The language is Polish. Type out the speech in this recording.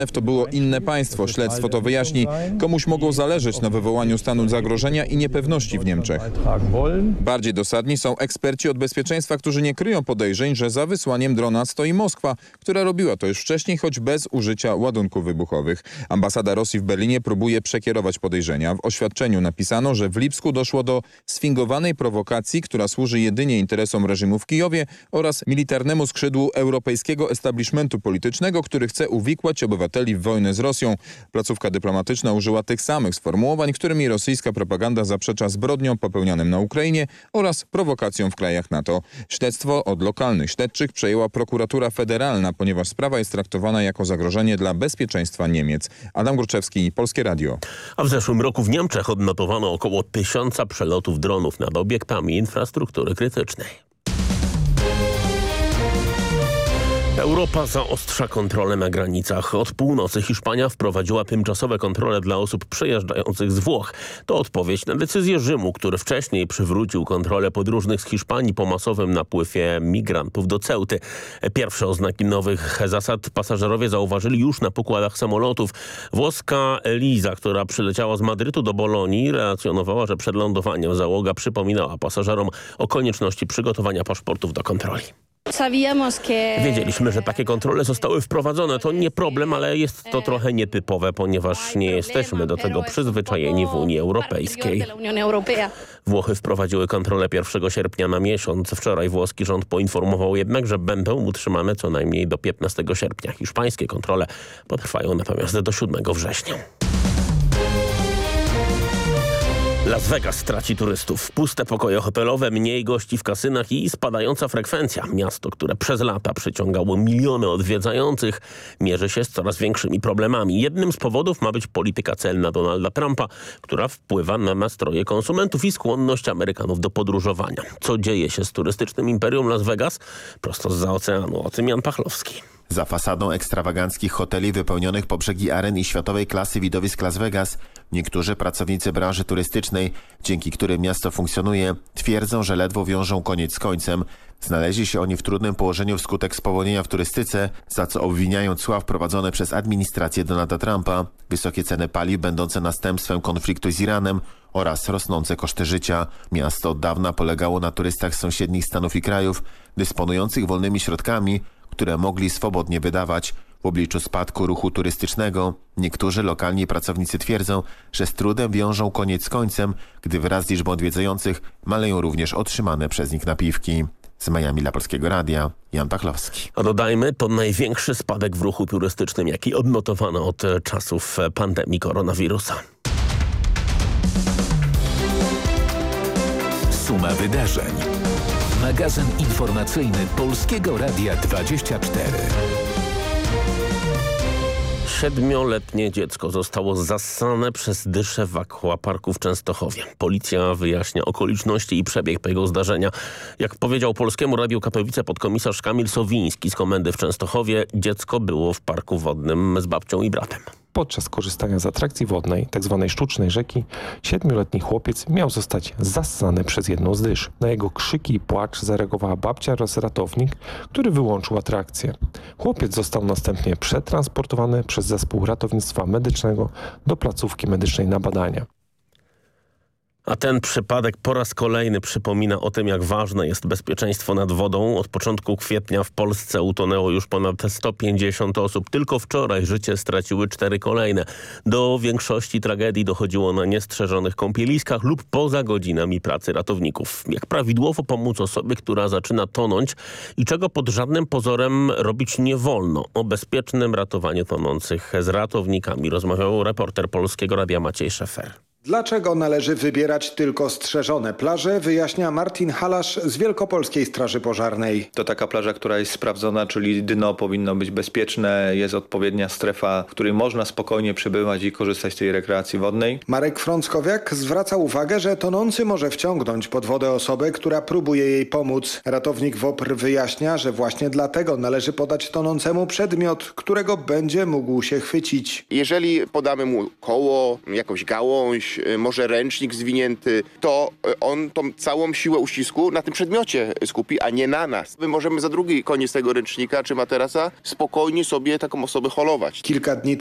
To było inne państwo. Śledztwo to wyjaśni. Komuś mogło zależeć na wywołaniu stanu zagrożenia i niepewności w Niemczech. Bardziej dosadni są eksperci od bezpieczeństwa, którzy nie kryją podejrzeń, że za wysłaniem drona stoi Moskwa, która robiła to już wcześniej, choć bez użycia ładunków wybuchowych. Ambasada Rosji w Berlinie próbuje przekierować podejrzenia. W oświadczeniu napisano, że w Lipsku doszło do sfingowanej prowokacji, która służy jedynie interesom reżimu w Kijowie oraz militarnemu skrzydłu europejskiego establishmentu politycznego, który chce uwikłać obywateli w wojnę z Rosją. Placówka dyplomatyczna użyła tych samych sformułowań, którymi rosyjska propaganda zaprzecza zbrodniom popełnionym na Ukrainie oraz prowokacjom w krajach NATO. Śledztwo od lokalnych śledczych przejęła prokuratura federalna, ponieważ sprawa jest traktowana jako zagrożenie dla bezpieczeństwa Niemiec. Adam Gruczewski, Polskie Radio. A w zeszłym roku w Niemczech odnotowano około 1000 przelotów dronów nad obiektami infrastruktury krytycznej. Europa zaostrza kontrolę na granicach. Od północy Hiszpania wprowadziła tymczasowe kontrole dla osób przejeżdżających z Włoch. To odpowiedź na decyzję Rzymu, który wcześniej przywrócił kontrolę podróżnych z Hiszpanii po masowym napływie migrantów do Ceuty. Pierwsze oznaki nowych zasad pasażerowie zauważyli już na pokładach samolotów. Włoska Eliza, która przyleciała z Madrytu do Bolonii, relacjonowała, że przed lądowaniem załoga przypominała pasażerom o konieczności przygotowania paszportów do kontroli. Wiedzieliśmy, że takie kontrole zostały wprowadzone. To nie problem, ale jest to trochę nietypowe, ponieważ nie jesteśmy do tego przyzwyczajeni w Unii Europejskiej. Włochy wprowadziły kontrolę 1 sierpnia na miesiąc. Wczoraj włoski rząd poinformował jednak, że będą utrzymane co najmniej do 15 sierpnia. Hiszpańskie kontrole potrwają natomiast do 7 września. Las Vegas traci turystów. Puste pokoje hotelowe, mniej gości w kasynach i spadająca frekwencja. Miasto, które przez lata przyciągało miliony odwiedzających, mierzy się z coraz większymi problemami. Jednym z powodów ma być polityka celna Donalda Trumpa, która wpływa na nastroje konsumentów i skłonność Amerykanów do podróżowania. Co dzieje się z turystycznym imperium Las Vegas? Prosto zza oceanu. O tym Jan Pachlowski. Za fasadą ekstrawaganckich hoteli wypełnionych po brzegi aren i światowej klasy widowisk Las Vegas niektórzy pracownicy branży turystycznej, dzięki którym miasto funkcjonuje, twierdzą, że ledwo wiążą koniec z końcem. Znaleźli się oni w trudnym położeniu wskutek spowolnienia w turystyce, za co obwiniają cła wprowadzone przez administrację Donalda Trumpa, wysokie ceny paliw będące następstwem konfliktu z Iranem oraz rosnące koszty życia. Miasto od dawna polegało na turystach z sąsiednich stanów i krajów, dysponujących wolnymi środkami, które mogli swobodnie wydawać. W obliczu spadku ruchu turystycznego niektórzy lokalni pracownicy twierdzą, że z trudem wiążą koniec z końcem, gdy wraz z liczbą odwiedzających maleją również otrzymane przez nich napiwki. Z Miami dla Polskiego Radia, Jan Pachlowski. A dodajmy, to największy spadek w ruchu turystycznym, jaki odnotowano od czasów pandemii koronawirusa. Suma wydarzeń. Magazyn informacyjny Polskiego Radia 24. 7-letnie dziecko zostało zassane przez dyszę w akwaparku w Częstochowie. Policja wyjaśnia okoliczności i przebieg tego zdarzenia. Jak powiedział Polskiemu Radiu Katowice podkomisarz Kamil Sowiński z komendy w Częstochowie, dziecko było w parku wodnym z babcią i bratem. Podczas korzystania z atrakcji wodnej, tzw. sztucznej rzeki, 7-letni chłopiec miał zostać zassany przez jedną z dysz. Na jego krzyki i płacz zareagowała babcia oraz ratownik, który wyłączył atrakcję. Chłopiec został następnie przetransportowany przez zespół ratownictwa medycznego do placówki medycznej na badania. A ten przypadek po raz kolejny przypomina o tym, jak ważne jest bezpieczeństwo nad wodą. Od początku kwietnia w Polsce utonęło już ponad 150 osób. Tylko wczoraj życie straciły 4 kolejne. Do większości tragedii dochodziło na niestrzeżonych kąpieliskach lub poza godzinami pracy ratowników. Jak prawidłowo pomóc osobie, która zaczyna tonąć i czego pod żadnym pozorem robić nie wolno. O bezpiecznym ratowaniu tonących z ratownikami rozmawiał reporter Polskiego Radia Maciej Szefer. Dlaczego należy wybierać tylko strzeżone plaże, wyjaśnia Martin Halasz z Wielkopolskiej Straży Pożarnej. To taka plaża, która jest sprawdzona, czyli dno powinno być bezpieczne, jest odpowiednia strefa, w której można spokojnie przebywać i korzystać z tej rekreacji wodnej. Marek Frąckowiak zwraca uwagę, że tonący może wciągnąć pod wodę osobę, która próbuje jej pomóc. Ratownik WOPR wyjaśnia, że właśnie dlatego należy podać tonącemu przedmiot, którego będzie mógł się chwycić. Jeżeli podamy mu koło, jakąś gałąź, jakiś może ręcznik zwinięty, to on tą całą siłę uścisku na tym przedmiocie skupi, a nie na nas. My możemy za drugi koniec tego ręcznika czy materasa spokojnie sobie taką osobę holować. Kilka dni